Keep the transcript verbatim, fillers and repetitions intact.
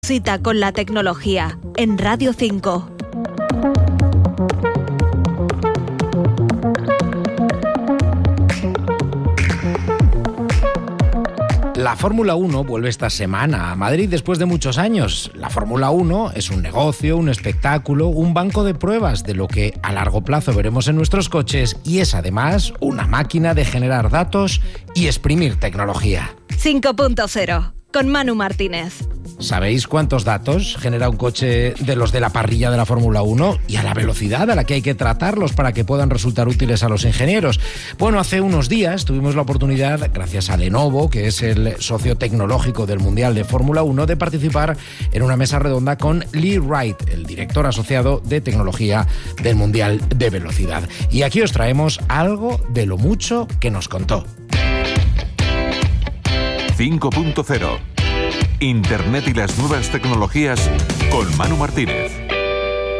Cita con la tecnología en Radio cinco. La Fórmula uno vuelve esta semana a Madrid después de muchos años. La Fórmula uno es un negocio, un espectáculo, un banco de pruebas de lo que a largo plazo veremos en nuestros coches y es además una máquina de generar datos y exprimir tecnología. cinco punto cero, con Manu Martínez. ¿Sabéis cuántos datos genera un coche de los de la parrilla de la Fórmula uno y a la velocidad a la que hay que tratarlos para que puedan resultar útiles a los ingenieros? Bueno, hace unos días tuvimos la oportunidad, gracias a Lenovo, que es el socio tecnológico del Mundial de Fórmula uno, de participar en una mesa redonda con Lee Wright, el director asociado de tecnología del Mundial de Velocidad. Y aquí os traemos algo de lo mucho que nos contó. cinco punto cero. Internet y las nuevas tecnologías con Manu Martínez.